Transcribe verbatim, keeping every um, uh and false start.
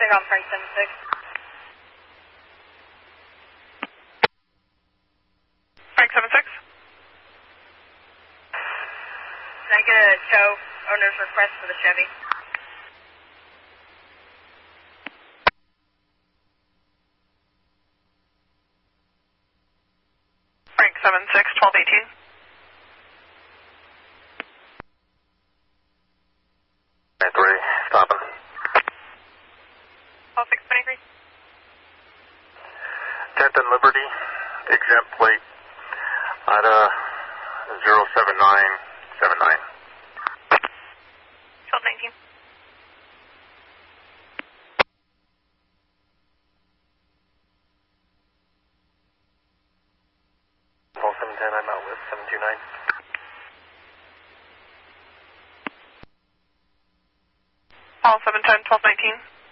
on Frank seven six. Frank seven six. Can I get a tow owner's request for the Chevy? Frank seven six, twelve eighteen. three, stopping. twelve six twenty-three. tenth and Liberty, exempt plate, at uh, zero seven nine seven nine. twelve nineteen. twelve seven ten, I'm out with seven two nine. Paul seven ten, twelve nineteen.